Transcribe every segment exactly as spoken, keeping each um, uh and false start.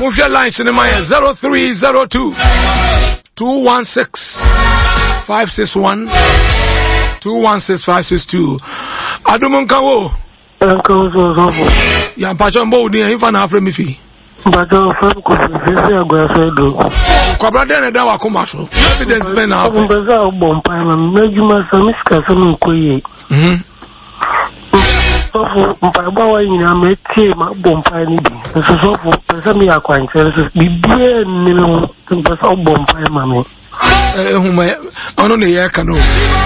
Move your lines in the Maya zero three zero two two one six five six one two one six five six two. Adumunkawo. Uncle so. Ya pacho mbo udi ifa na afre mi fi. Bato from ko fi agwa do. Kwa brother na da wa kuma so. Evidence be na happen. Mbaza bom pa na mejuma so miska so nkoye. Mhm. So for mpa wa nyina metie ma bom pa ni bi. So so for pesa mi akwanche so bibie ni no pesa bom pa ma me. Eh huma ono ne ye kanu.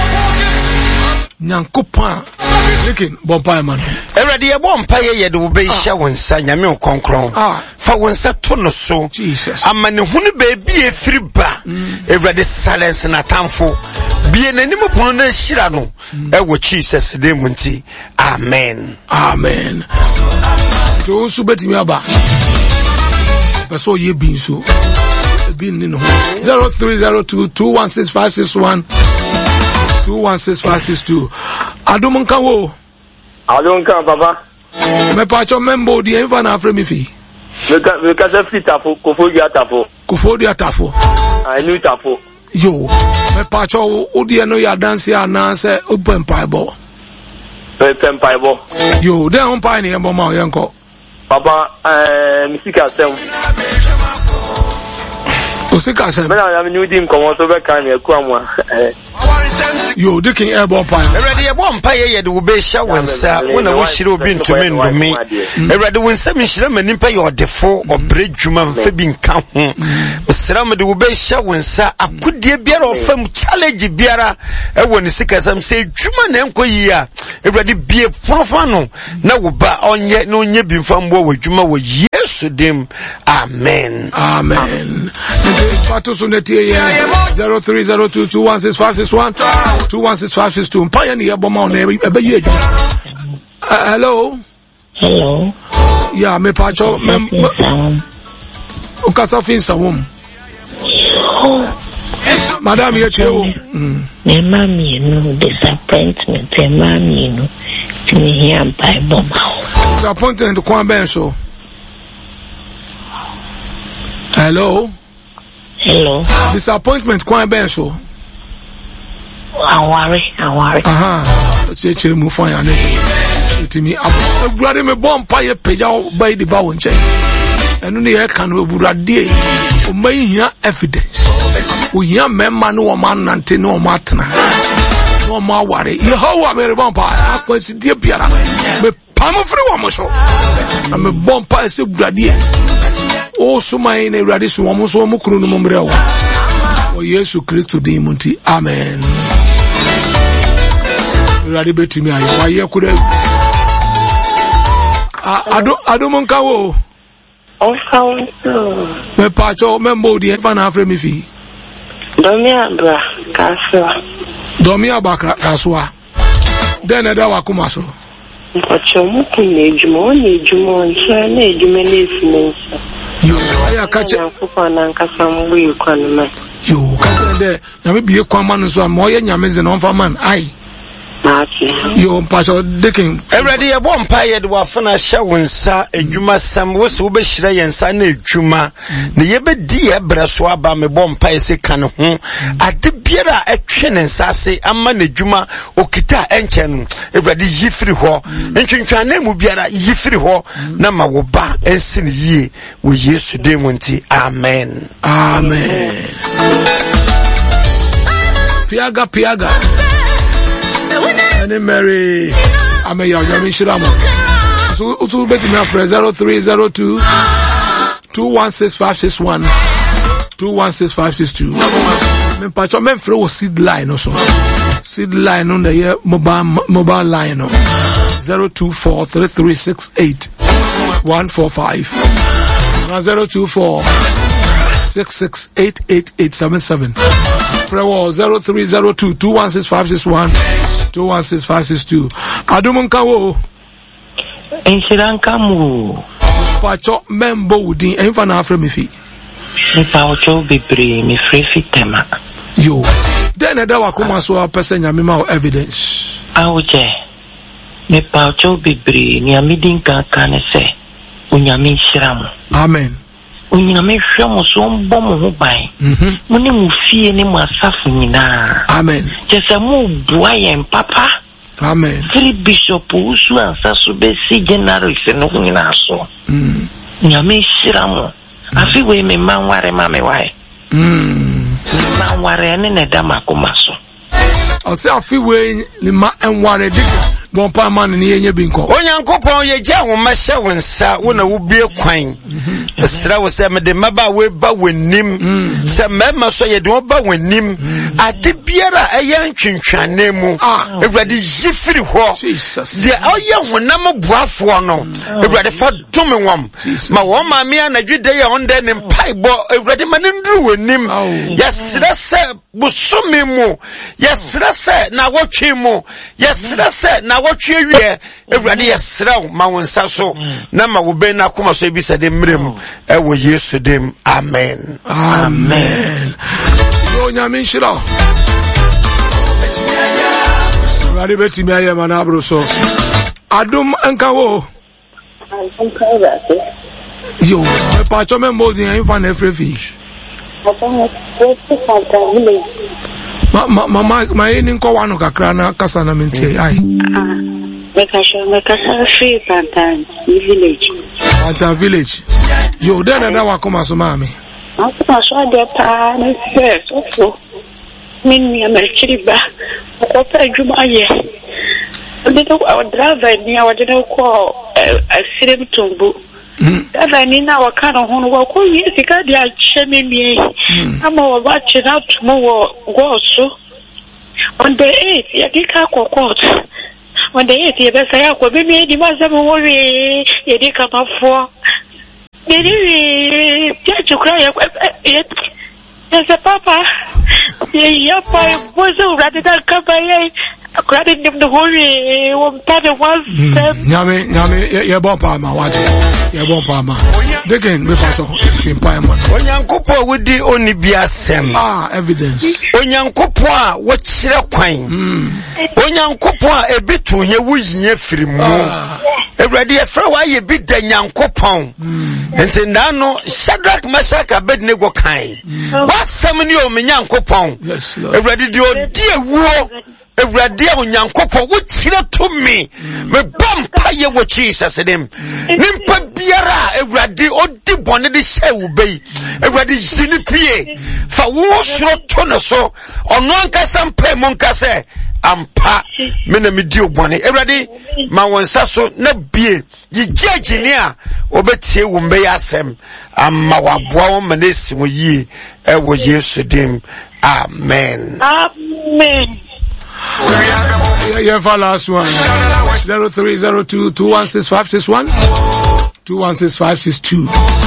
Nyankopa lekin bompa man already e bompa ye ye de wo be hia wonsa nyame okonkron fa wonsa to no so Jesus amane hunu ba bi e firi ba already silence na tamfo bie nanim pono na hira no e wo Jesus de munti amen amen to so betimi aba beso ye bin so bin ni no zero three zero two two one six five six one two one six five six two. Adumunkawo. Adunka baba. Me pacho membo di enfa na afre mi fi. Me ka me ka se fita fo kofo di atafo. Kofo di atafo. Ai nu tafo. Yo. Me pacho odi eno ya dance ana se open paibo. Open paibo. Yo, den on pai ni embo ma yenko. Baba eh misika sem. Osika sem. Me na ya mi udi nkomo so be kan e ku amwa. Eh Yo, diking airborne pie. Already a bomb pie ye do be shawansa when I wish you been to men to me. Already when some shram and pay your defo or bridge human fabin count. Sram do be shawansa a good dear beer of fam challenge biara. I want to sick as I'm say Juman and Koya. Already be a profano. Now ba on yet no ye be from what with Juma was yes to them. Amen. Amen. Zero three zero two two one six five six one two one six five six two. Pioneer bomb on there. Hello. Hello. Yeah, me pacho. Ukasa finsa wom. Madam ye cheo. Me mami no disappointment. Me mami no. Tini here by bomb. Disappointment kwa benso. Hello. Hello. Disappointment kwa benso. Aware, aware. Aha. Let's say move for ya ne. Timi abu. Brother me bomb pa ye peja by the ba wonche. Enu ne ye kan oburade. O mai hia evidence. O hia memma no o man nante no o matna. No ma ware. Ye how me bomb pa akwansidie biara. Me pamofri wo mo so. Na me bomb pa se brade. O so mai na brade so wo so mo kru no mo mre wo. O Yesu Kristo de munti. Amen. Ready between me why you could I don't I don't monkawo. Oh how me pacho membo di fan afre mi fi. Domia bra kaswa. Domia bakra kaswa. Den e da wa kuma so. Pacho mu kine jumo ni jumo nche na ejume na esinensa. Yo aya kache kupa na nkasa mbu yukwan ma. Yo kache de na me biye kwa man so ma oye nyame ze no fa man ai. Yo pacho diking already a bomb pie do afana shawunsa ejuma sam wo so be hira yensa na ejuma ne ye be di e braso aba me bomb pie se kan ho ade biara atwe ne nsase amma na ejuma okita enche no already yifiri ho entwentwa na mu biara yifiri ho na ma wo ba ensi ne yie wo Yesu de munti amen amen piaga piaga and Mary, I'm a young Shiramo. So, so bet me up zero three zero two two one six five six one two one six five six two. Me pacho me throw seed line also. Seed line on the year mobile mobile line no zero two four three three six eight one four five zero two four six six eight eight eight seven seven. Frewo zero three zero two two one six five six one two one six five six two. Adumunkawo. Ensirankamu. Pacho membo udin enfa na afre mi fi. Mi pacho bebre mi free fitema. Yo. Den eda wa kuma so apese nyame ma evidence. Auje. Mi pacho bebre ni amidin kan kan se. Unyame shiramu. Amen. unyame hwe mo so mbom ho ban mo ne mu fie ne mu asafo nyina amen jesa mu bua yen papa amen free bishop usu ansa so be si general se no nyina so mm nyame hira mo afi we me manware ma me wae mm manware ne ne da makoma so o se afi we ni ma enware dik bon pa man ni yenye binko onyankopon ye gya wo ma hye wonsa wo na wo bie kwan esra wo se me de maba we ba wonim se mema so ye de wo ba wonim ade biara eye ntwentwane mu ewrade jifiri ho de oye honam buafo no ewrade fa dome wom ma wo ma me anadwede ye onde ne mpaibo ewrade ma ne nduru wonim yesra se busumi mu yesra se na wotwe mu yesra se na wotwe wie ewrade yesra ma wonsa so na ma wo be na koma so ebisa de mrem e wo Yesu dem amen amen yo nyame shira rade beti me aye mana abro so adum enka wo enka rate yo me pa cho me mbozi en fa na frefi ma ma ma ma eni nko wano kakra na kasa na mentie ai ah me ka sho me ka sa free Pantan village Pantan village yo den na wa koma so mami akoma so de pa na se so so min mi amerchiri ba ko pa juma ye de to our driver ni our de ko asirem tumbu dada ni na wakana hono wa ko yi sika dia cheme mi ama wa ba chira tumo wo goso on the eighth ya dika ko court on the eighth ya besa ya ko be mi di ma se mo we ya dika mafo de ni ya chukra ya ya ya papa ya pa bozo radical kabaye akrade nim the holy one pade was nyame nyame ye bon pa ma wate ye bon pa ma degen me fa so fin pa ma onyankopo wodi oni biasem ah evidence onyankopo a wo kire kwan onyankopo a ebitu ye wuyiye firimu ewrade ye fra wa ye bi da nyankopon enti ndano Shadrach Meshach Abednego kan wasem ni o menyankopon ewrade di odi ewuo ewrade a onyankopo wo kire to me me bompa ye wo Jesus dem nimpa biara ewrade odi bone de hye wo bei ewrade yini pie fa wo soro to no so ono ankasa mpa mo nkase ampa me na me di obone ewrade ma wonsa so na bie ye judge ni a obetie wo mbe asem amma waboa wo manesi wo yi e wo Yesu dem amen amen. Yeah, yeah, for last one. Zero three zero two two one six five six one two one six five six two.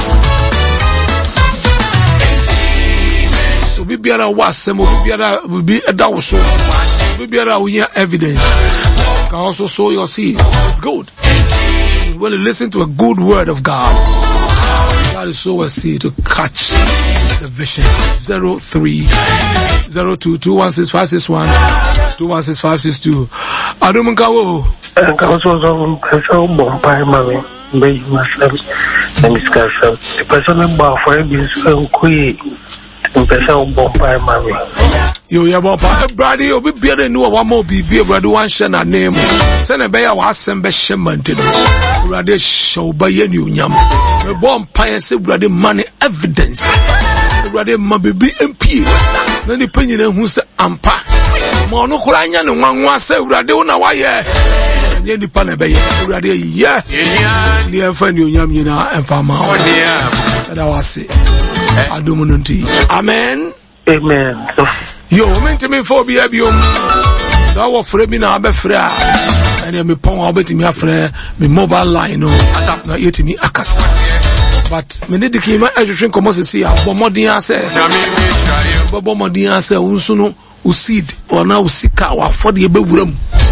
So be better was some be better will be a dawso. Be better we hear evidence. Can also sow your seed. It's good. When you listen to a good word of God, God is sow a seed to catch the vision. Zero three zero two two one six five six one two one six five six two. Adum nkawo. Nkawo so so so bompa mami mbe masam nemiskasa. Pesa me ba for bi so nkoyi. Pesa bompa mami. Yo ya bompa brother you be better know what more be be brother one share na name. Say na be ya wa asem be shemante no. Brother show ba ye ni unyam. Me bompa say brother money evidence. Brother ma bibi M P na ni panyi na hu se ampa ma ono kura nya ne nwanwa se brother una wa ye nye ni pa na be ye brother ye ni enfa ni onyam nyina enfa ma o da wase adomu nti amen amen yo mente me fo bia biom so wo frɛ bi na abɛfrɛ a ene me pon obetimi afrɛ me mobile line no na yetimi akasa. But me need the key. My education come to see a bomodin answer. Bomodin answer. Unsuno usid or now usika or for the bewuram.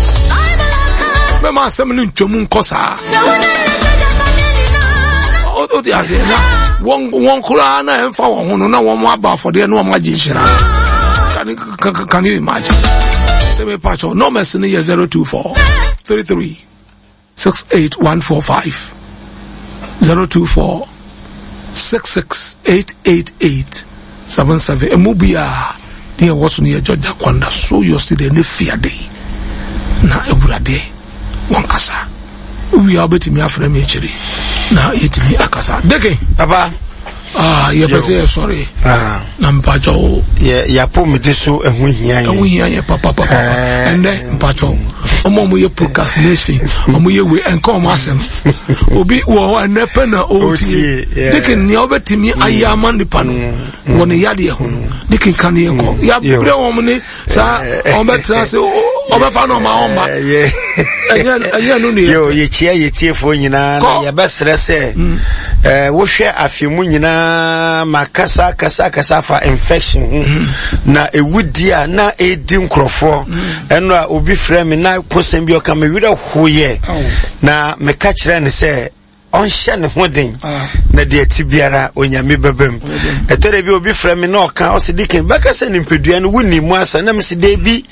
Me ma se me nchomu nkosa. O ti ase na won won kura na emfa won hono na won mo aba for the no ma jinshira. Can can you imagine? Say me patcho no mess in year zero two four three three six eight one four five zero two four six six eight eight eight seven seven. Emubia near was near Georgia Kwanda. So you see the fear day. Na Eburade Wankasa. We are betting me after me chiri. Na it me akasa. Deke. Papa. Ah, you say sorry. Ah, Nampacho. Yeah, ya po me deso ehun hia ehun hia ye papa papa. And then Mpacho. Omo mo ye procrastination. Omo ye we enko omo asem. Obi wo wa nepe na oti. Deke ni obetimi ayama nipa no. Wo ne yade ho. Deke kan ye ko. Ya bre wo mo ni sa obetra se obefa no ma omba. Anya anya no ni. Yo ye chia ye tie fo nyina na ye besre se eh wo hwe afimu nyina makasa kasa kasa fa infection mm-hmm. na ewudia na edi nkrofo eno a obi frɛ me na kosem bi o ka me wira hoye oh. na me ka kire ne sɛ onhye ne hoden ah. na de atibiara onyame bebem etore bi obi frɛ me na o ka o se dikin baka se nimpedua no wuni mu asa na me se de bi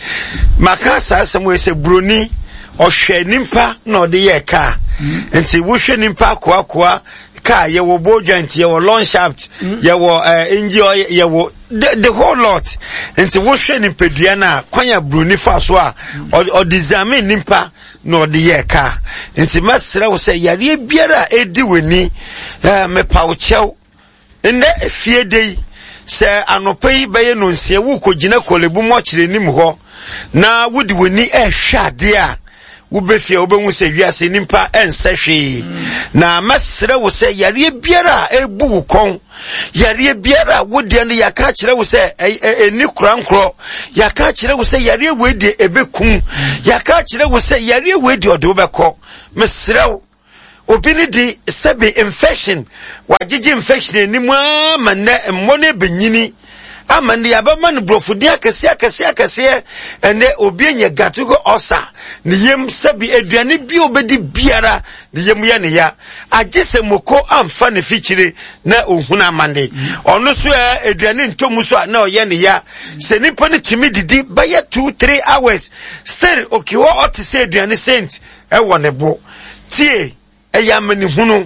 makasa asem we se broni o hwe nimpa na o de ye ka enti wo hwe nimpa koa koa ka ye wo bow joint ye wo long shaft mm. ye wo uh, engine ye wo the, the whole lot enti wo hwe ni pedua na kwanya bruni fa so a o design nimpa no de ye ka enti masra wo se yare biara edi weni uh, me pa wo chew ende fie dei se anopai beye no nsie wo kogina kolebu mo kire nim ho na wodi weni e hwade a ubefia ubenwu se wiase nimpa ensehwe na masre wo se yare biara ebu kon yare biara wode ne yaka kire wo se eni krankro yaka kire wo se yare wedi ebekum yaka kire wo se yare wedi odo beko mesre wo obini di sebe infection wagigi infection enimu amane mmone benyini amande abaman brofudi akese akese akese ene obi enye gatugo osa ne yem sabi aduane bi obedi biara ne yem ye ne ya agese moko amfa ne fichire na ohuna amande ono so aduane ntomu so na oye ne ya se nipa ne timi didi baye two three hours still okiwo oti se aduane sent e wone bo tie e ya mani hunu.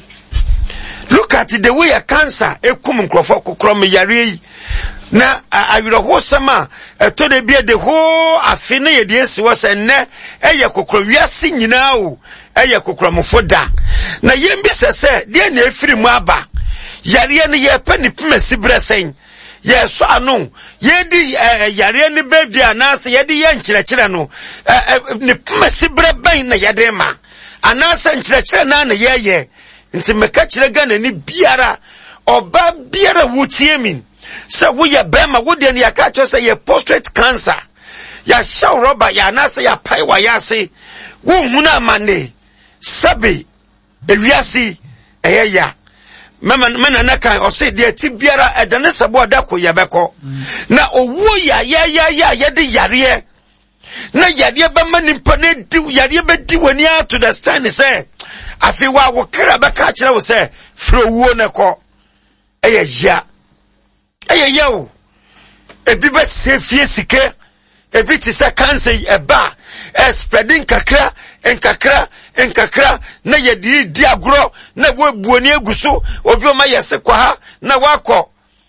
Look at the way a cancer e kum nkrofo kokro me yare na awiro sama to de bia de ho afine ye de esi wo se ne eye kokro wiase nyina o eye kokro mofoda na yembi sese de na efiri mu aba yare ne ye pa ni pemasi bresen ye so anu ye di yare ne bedi anase ye di ye nkyerɛkyerɛ no ne pemasi breben na ye de ma anase nkyerɛkyerɛ na na ye ye nti meka kyerɛ Ghana ni biara oba biara wutie min se wo ye bema wo de ne yaka kyerɛ sɛ ye prostate cancer ya shaw roba ya nasa ya pai wa ya se wo huna amane sabe ewiasi eyeya mama mena naka o se de ti biara edane sabo adako ye beko na owo ya ya ya ya ye de yare na yare ba manimpa na di yare ba di wani to the stand say afi wa wo kra ba ka kire wo say fro wo ne ko eye ya eye yo ebi ba se fie sike ebi ti se cancer eba e spreading kakra enkakra enkakra na ye di di agro na wo buoni eguso obi o ma yese kwa ha na wakọ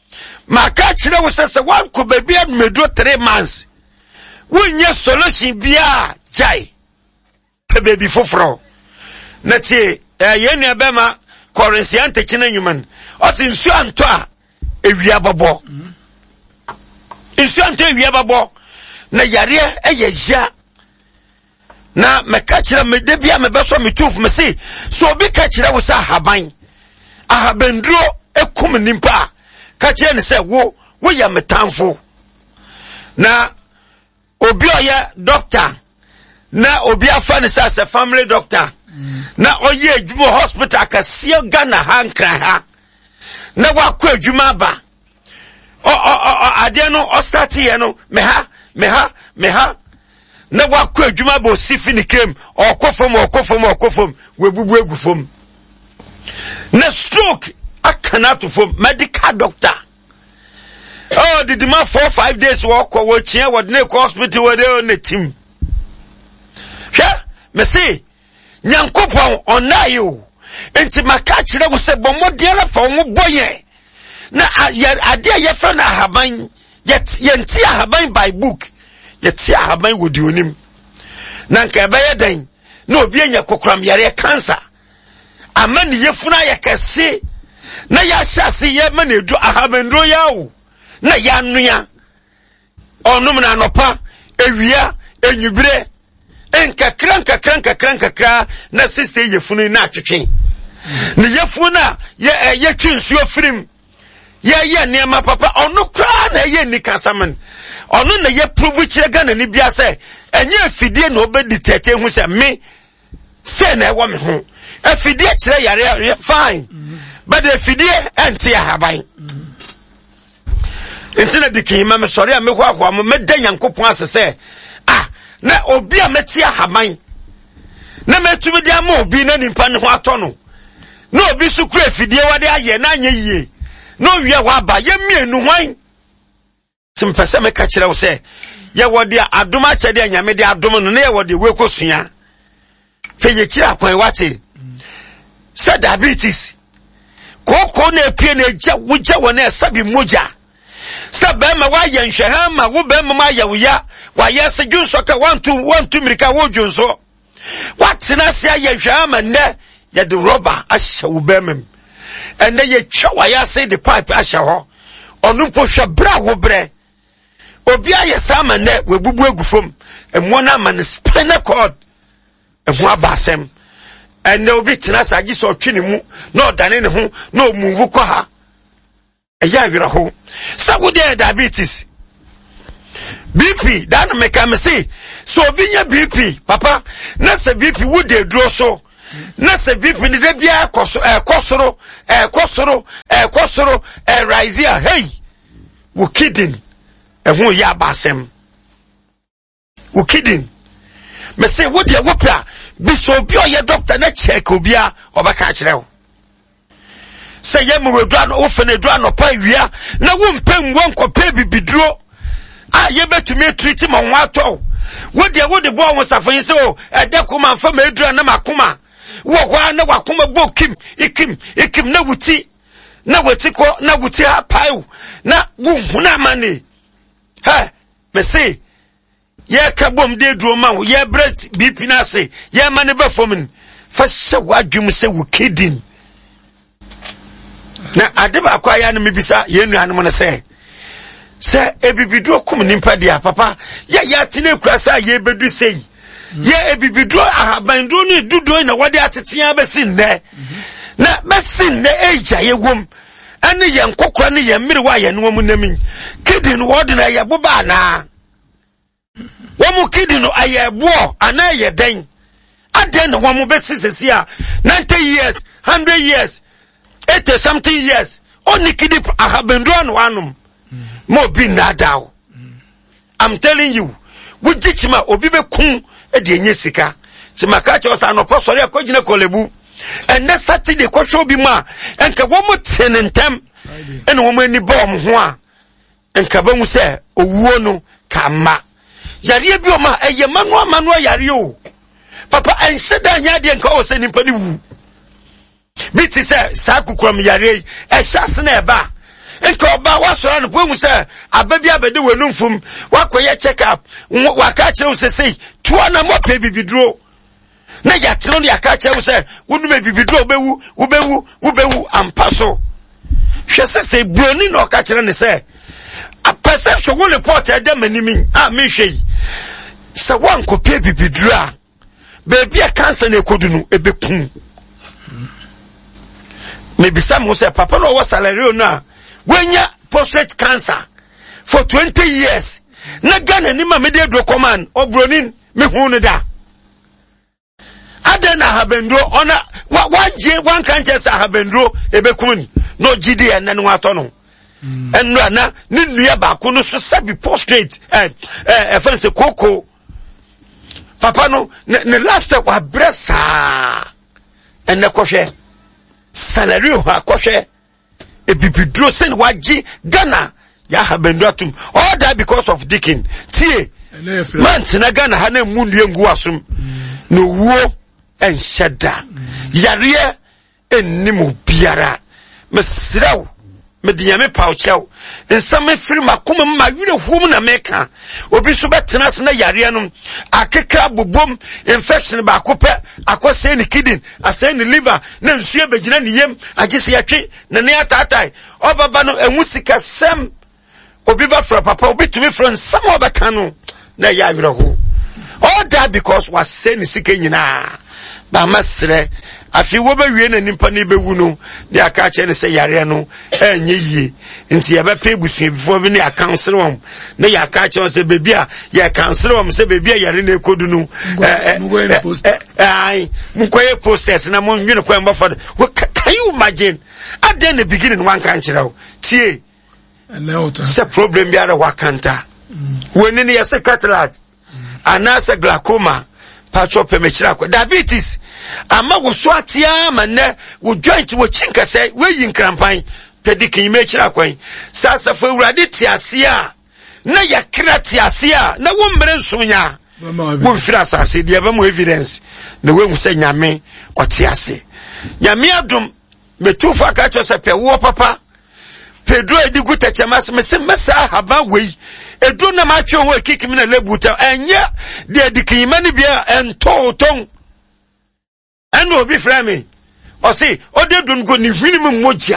maka kire wo se se wanko ba bia medo three months wonye solution bia jai pe baby foforo na ti ye ne bema currency ante kina nyuman o se nsu anto a ewia babo nsu anto ewia babo na yare eyeja na meka kire me de bia me beso me tuf me se so obi ka kire wo sa haban ahabendro ekum nimpa ka kire ne se wo wo ya metamfo na obi oya doctor na obi afa ne sa se family doctor mm. na oye adwuma hospital ka sie Ghana hankra ha na wakọ adwuma ba o o ade no o start ye no me ha me ha me ha na wakọ adwuma ba osifi ni kem okofom okofom okofom webubu egufom na stroke akana to fom medical doctor. Oh, the demand four five days walk or watch here what ne hospital where they on the team. Yeah, me say Nyankopon on na you enti maka kire wo se bomo diara fa wo boye na ade ye fa na haban yet yenti haban by book yeti haban wodi onim na nka be yeden na obi anya kokram yare cancer amani yefuna yakase na ya hyase ye ma na edu ahaban ro yawo na ya nua onum na nopa ewia enyubire enka kranka kranka kranka kra na sister yefunu na atwetwe ne yefuna ye ye twinsuo firim ye ye niema papa onu kra na ye ni kasaman onu na ye prove kire Ghana ni bia se enye afidie na obedi tete hu se me se na ewo me ho afidie kire yare fine but afidie enti ahaban enti na dikima me sori am ho akwa mo meda Nyankopon asese ah na obi a meti ahaban na metumi dia ma obi na nimpa ne ho atono na obi su kura afidie wade aye na anye yie no wie wa ba ye mienu hwan simpese me ka kire wo se ye wode adom a chede anyame de adom no na ye wode we kosua fe ye kire akwan wate se diabetes koko na epie na eja wuja wona esabi moja se ba ma wa ye nhweha ma wo ba ma ya wo ya wa ye se dwunso ka one two one two mirika wo dwunso watina se ye nhweha ma ne ye de rubber ahya wo ba mem and then ye twa ya say the pipe ahya ho onu po hwa bra wo bre obi aye sama ne we bubu agufom emo na man spinal cord ehu abasem and obi tina saji so twene mu na odane ne ho na omuvu kwa ha eya wira ho sa wo dey diabetes B P dan make am say so obi nya B P papa na se B P wo dey duro so na se B P ni de bia koso e kosoro e kosoro e kosoro e rise here hey wo kidding ehun ya basem wo kidding me say wo dey wo pra bi so bi o ye doctor na check obi a obaka kire wo say ye mu wedua no wo fe na edua no pa wia na wo mpem wo nkopa bibiduro a ye betumi treat ma ho ato wo dey wo dey bo won safan say o e de kuma fa ma edura na makoma wo kwa na wakoma bo kim ikim ikim na wuti na wuti ko na wuti ha paiu na wu huna mane ha me say ye ka bom de duro ma wo ye breast B P na say ye mane ba fomin fa hye wadwum say wo kidding na adeba kwa ya na mebisa ye nuanom na say say ebibidu okum nimpa dia papa ye ya tine kura say ye bedu say ye ebibidu ahabandu ni dudu na wade atetea besin ne na besin ne eja ye wom ane ye nkokora ne ye mmiri wa ye no mu namin kidin wode na ye boba na womu kidin aye bo ana ye den aden na womu besisesi a ninety years one hundred years eighty something years only kidi ahabandu anu anum mo bi na dawo I'm telling you wujichima obi be kun e de enye sika ti maka che osa no posori akogina kolebu enne Saturday ko show bi ma enka wo mo tenentem ene wo mo ani bom ho a enka ba mu se owuo no kama yare bi o ma eye manu amanu yare o papa ense da nya de enka o se nimpa ni wu bi ti se sa kukuram yare e hyase na eba enka oba wasora no po mu se ababi abede wenumfum wakoye check up waka kire wo se sei tuwa na mo pe bibiduro na ya tino ni aka kire wo se wonu me bibiduro obewu obewu obewu ampaso hwese se broni no aka kire ne se a perception wo report e dem animi a me hwei se wan ko pe bibiduro a baby a cancer na ekodunu ebekun me bisa mo se papa no wo salary no a wenya prostate cancer for twenty years na Ghana ni ma me de do command obronin me hu no da adena habendro ona wanje wan kan chesa habendro ebekum no gidi en no atono enno na ni nua ba ko no so sabi prostate eh eh fancy koko papa no ne last step wa bresa en ne kohwe salary ho akohwe ebibidro sen waji Ghana ya habendro atum all that because of Dickin tie man tina Ghana ha na mu ndie ngu asum no wuo enhyeda yare ennimu biara mesraw me de yame pauchew nsame firi makoma ma wire hum na meka obi so betena se na yare no akeka bobom infection ba akopɛ akɔsɛ ni kidney asɛ ni liver na nsuo begina ni yem agese yatwe na ne atatai obaba no enwu sika sem obi ba fra papa obi tumi fra nsam obaka no na ya wire ho all that because was say ni sika nyina ba masre afi wo ba wie na nimpa ne bewu no de aka che ne se yare no enye yie nti ya ba pe busu before bi ne akansere won na ya aka che se bebi a ya kansere won se bebi a yare na ekodu no ai mu koye posters na mo nwi ne ko emba for can you imagine at the beginning one kan kire o tie se problem bi ara wakanta woni ne ya se cataract anasa glaucoma patcho pemechira kwa diabetes ama wo so atia manne wo joint wo chinka say we yin krampan pedikin mechira kwan sasa fo urade tiase a na yakra tiase a na wo mbre nsonya wo fira asase de ba mo evidence na we hu say nyame otiase nyame adom metufa ka cho se pe wo papa Pedro edigu techemas me se mesa haba wei edu na ma twe ho ekiki na lebuta enye de edikima ni bia entoton eno obi frame o se o de dun go ni hwini mu moja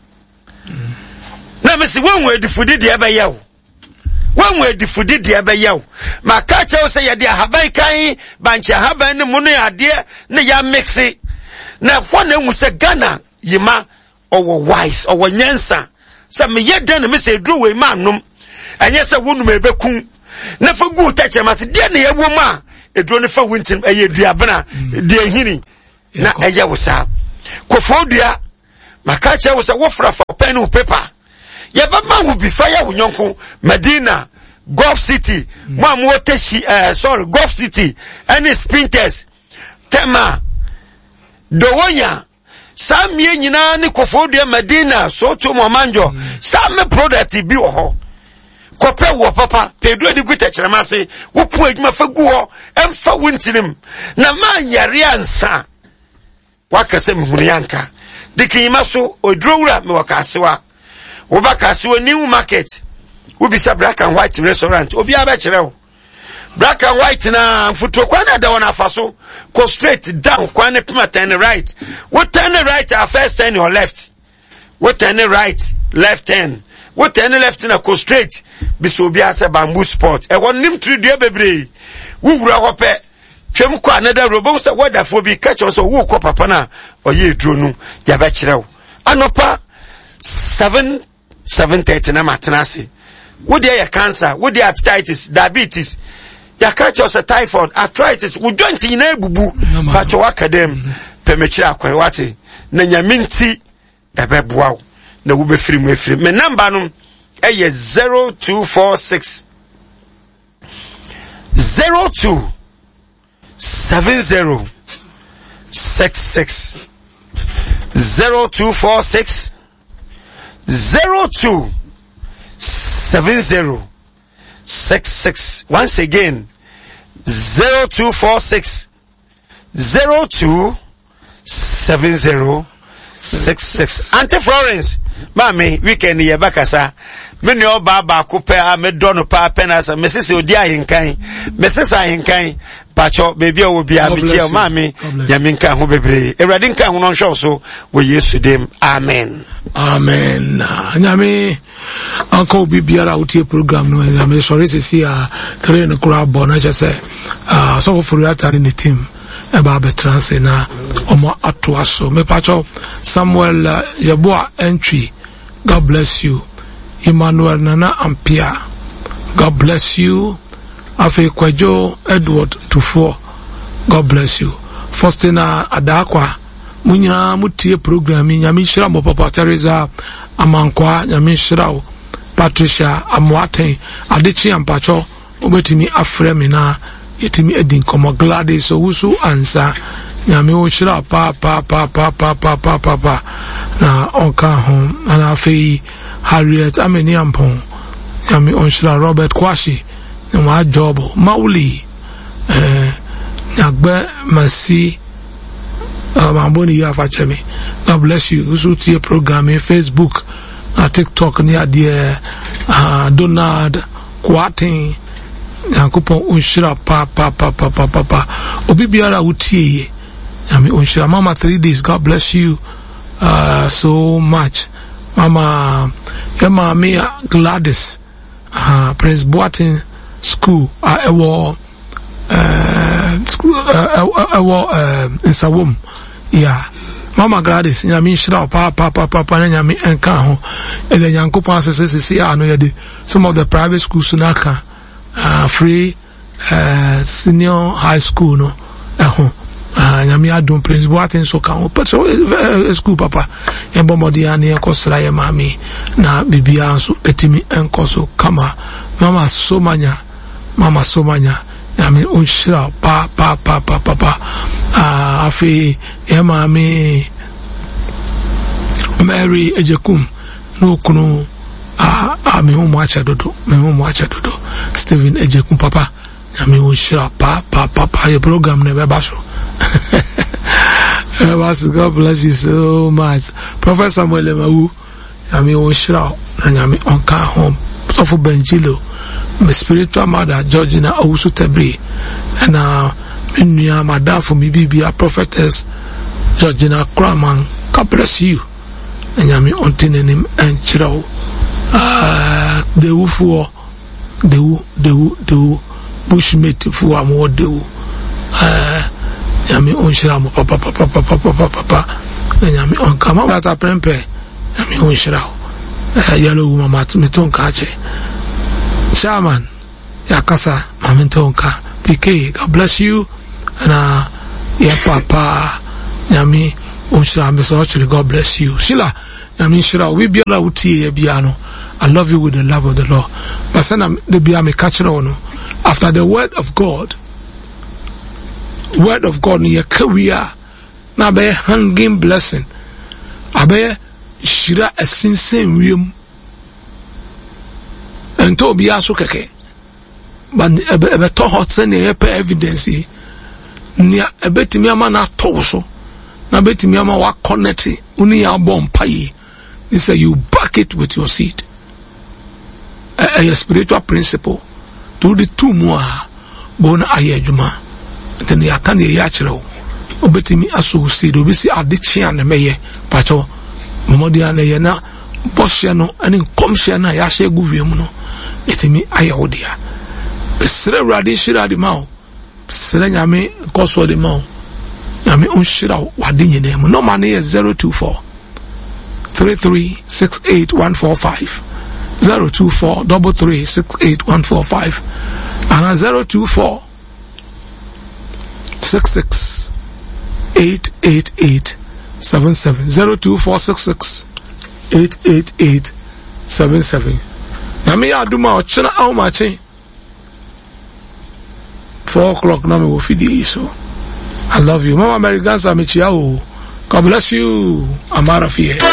na me se won we difudi de ebe yawo won we difudi de ebe yawo maka che o se ye de haban kan banche haban ni mu no ade ne ya mixe na fo na hu se Ghana yima owo wise owo nyansa sa me yeden me se dru we manum anya se wonu me bekun na fa gu tache mas de na yewo ma edro ne fa wintin eye duabena de hini na eye wosa kofodua maka che wosa wo fra fa pen u paper ye ba ma wo bi fa ya wonyonko Medina Gulf City mo am wo teshi eh sorry Gulf City any sprinters tema dowonya Samye nyina ni kofodua Medina so to momanjo samme product bi wo ho kope wo papa Pedro di guta kyeremase wo pu adwuma fa gu ho emfa wuntinim na ma nyare ansa wakase mhunu yanka dikima so odrowura me wakasewa wo bakasewa new market wo bisa black and white restaurant obi aba kyerɛw black and white na mfuto kwa na da wona afaso go straight down kwa na pima turn right what turn right at first turn your left what turn right left turn what turn left na go straight biso obi ase bamboo sport e won nim three dia bebre wo wura hope twem kwa na da robo se wodafo bi catch so wo ko papa na oye edro nu ya ba kirew anopa seven seven thirty na matenase wo dia ya cancer wo dia hepatitis diabetes ya catch us a typhoid arthritis wo joint ina ebubu patcho wakadem pemechira akwan wate na nyaminti ebeboawo na wo be firi mu efiri me number no eye zero two four six zero two seven zero six six zero two four six zero two seven zero six six. Once again, zero two four six zero two seven zero six six. Auntie Florence, mami, weekend ye bakasa. Me ni oba ba ko pe a me dono pa penasa. Me sese odi ahinkan. Me sese ahinkan. Pacho baby o bi a biche o mami. Ya minka ho bebre. Ewrade nka ho no hwo so we Yesu dem. Amen. Amen. Nyame anko bi biara utie program no nyame sorry sisi a three no kura bona je say ah so for you atare ne team e ba be transe na omo ato aso me pacho Samuel uh, Yeboa entry. God bless you. Emmanuel Nana Ampia, God bless you. Afe Kwajo Edward Tufo, God bless you. Faustina Adakwa, munyina mutie program nyame shira mo papa Teresa Amankwa nyame shira Patricia Amwate Adechi Ampacho obetimi afre me na yetimi edin komo Gladys Owusu ansa nyame wo shira pa pa pa pa pa pa pa pa pa na onka ho na afi Harriet Ameni Ampon nyame onshira Robert Kwashi nyama jobo Mauli eh nyagbe masi Mamboni ya fachemi God bless you. Also to your program in Facebook, uh, TikTok, near dear uh, Donald Kwatin, Yankupon Unshira, pa pa pa pa pa pa pa. Obibiara Uti, Yami Unshira, Mama, three days. God bless you uh, so much, Mama. Yama Mia Gladys, uh, Prince Boatin School, uh, Ewo, uh, school, uh, Ewo, uh, in Sawum, yeah. Mama Gladys, Yami Shra, Papa, Papa, Papa, and Yami and Kaho, and then Yanko Passes, see, I know you some of the private schools, Sunaka, uh, free, uh, senior high school, no, at home. Nyami adum Prince Boatin so kan but so school papa en bomodi ani ekosra ye mami na bibia so etimi enkoso kama mama somanya mama somanya nyami unshira pa pa pa pa pa pa ah afi ye mami Mary Ejekum no kunu ah ah me hu acha dodo me hu acha dodo Stephen Ejekum papa nyami unshira pa pa pa pa your program never baso. God bless you so much. Prophet Samuel Emawu, Yami Oshra, and Yami Onka home. So for Benjilo, my spiritual mother, Georgina Owusu Tebri, and uh, Minya Mada for me, be a prophetess, Georgina Kraman. God bless you. And Yami Ontinenim and Chiro. Uh, the Wufu, the Wu, the Wu, the Wu, Bushmate for a more do. Uh, Yami unshira mo papa papa papa papa papa Yami on kama wata prempe Yami unshira yellow woman matonka che Shaman yakasa mamintonka P K. God bless you and uh yeah papa Yami unshira me so actually God bless you Sheila Yami shira we be la uti biano. I love you with the love of the Lord. But then the be me catch on after the word of God. Word of God in your career, na be hanging blessing. Abe shira a sincere realm. And to be aso keke. But ebe to hot send e pe evidence. Nia ebe timi ama na to so. Na ebe timi ama wa connect. Uni ya bom paye. He say you back it with your seed. A, a spiritual principle. Do the two more. Bona aye juma. Then you can hear Yachro. Obetimi aso seed, obisi adichi and meye, pacho, Momodiana yena, Boshiano, and in Comsiana Yashe Guvimuno, etimi Ayaodia. Sere Radishira di Mao, Serenyame, Coswo di Mao, Yami Unshira, Wadini name, no money is zero two four three three six eight one four five. Zero two four double three six eight one four five and a zero two four six six eight eight eight seven seven zero two four six six eight eight eight seven seven. Nami aduma ochina au machi four o'clock na me wo fidi so. I love you, Mama Americans. Amichiao. God bless you. Amara Fie.